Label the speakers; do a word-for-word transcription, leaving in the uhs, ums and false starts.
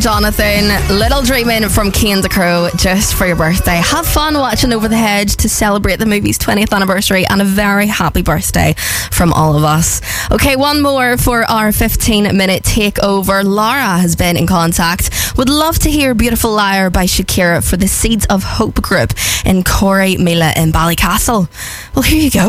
Speaker 1: Jonathan, Little Dreamin' from Kane Crow, just for your birthday. Have fun watching Over the Hedge to celebrate the movie's twentieth anniversary, and a very happy birthday from all of us. Okay, one more for our fifteen minute takeover. Laura has been in contact. Would love to hear Beautiful Liar by Shakira for the Seeds of Hope group in Corey Mila in Ballycastle. Well, here you go.